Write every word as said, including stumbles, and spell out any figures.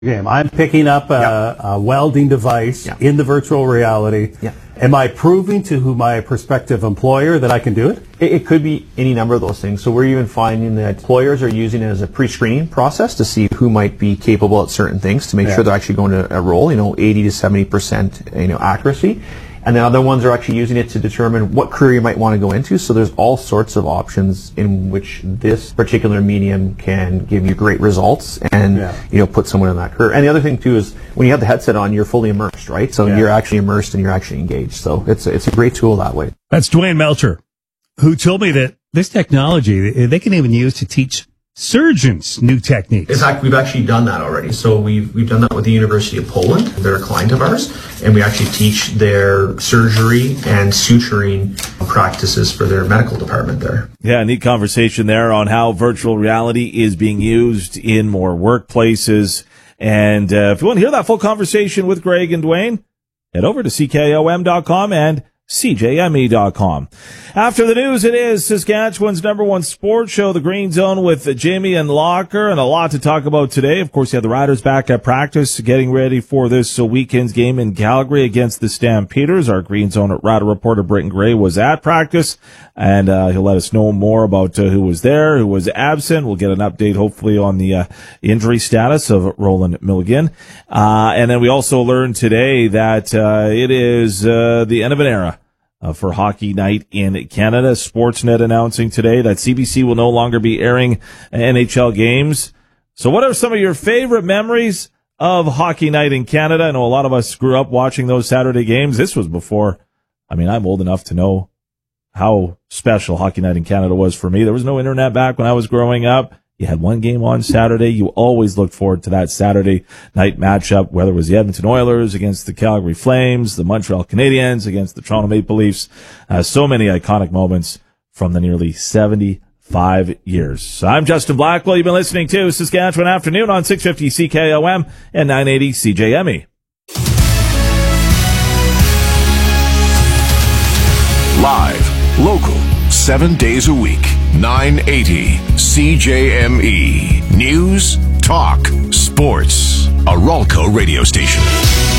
game. I'm picking up a, Yep. a welding device Yep. in the virtual reality. Yep. Am I proving to who my prospective employer that I can do it? It, it could be any number of those things. So we're even finding that employers are using it as a pre-screening process to see who might be capable at certain things to make Yeah. sure they're actually going to a role, you know, eighty to seventy percent, you know, accuracy. And then other ones are actually using it to determine what career you might want to go into. So there's all sorts of options in which this particular medium can give you great results and, Yeah. you know, put someone in that career. And the other thing too is when you have the headset on, you're fully immersed, right? So Yeah. you're actually immersed and you're actually engaged. So it's, it's a great tool that way. That's Dwayne Melcher, who told me that this technology, they can even use to teach surgeons new techniques. In fact, we've actually done that already. So we've we've done that with the University of Poland. They're a client of ours, and we actually teach their surgery and suturing practices for their medical department there. Yeah, neat conversation there on how virtual reality is being used in more workplaces. And uh, if you want to hear that full conversation with Greg and Dwayne, head over to C K O M dot com and C J M E dot com. After the news, it is Saskatchewan's number one sports show, The Green Zone, with Jamie and Locker, and a lot to talk about today. Of course, you have the Riders back at practice, getting ready for this weekend's game in Calgary against the Stampeders. Our Green Zone Rider reporter, Britton Gray, was at practice, and uh, he'll let us know more about uh, who was there, who was absent. We'll get an update, hopefully, on the uh, injury status of Roland Milligan. Uh, and then we also learned today that uh, it is uh, the end of an era Uh, for Hockey Night in Canada. Sportsnet announcing today that C B C will no longer be airing N H L games. So what are some of your favorite memories of Hockey Night in Canada? I know a lot of us grew up watching those Saturday games. This was before, I mean, I'm old enough to know how special Hockey Night in Canada was for me. There was no internet back when I was growing up. You had one game on Saturday. You always looked forward to that Saturday night matchup, whether it was the Edmonton Oilers against the Calgary Flames, the Montreal Canadiens against the Toronto Maple Leafs. Uh, so many iconic moments from the nearly seventy-five years. So I'm Justin Blackwell. You've been listening to Saskatchewan Afternoon on six fifty C K O M and nine eighty C J M E. Live, local, seven days a week. nine eighty C J M E. News, talk, sports. A Ralco radio station.